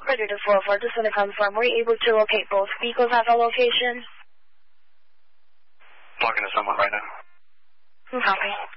Predator 404, just want to confirm, were you able to locate both vehicles at the location? Talking to someone right now. Copy.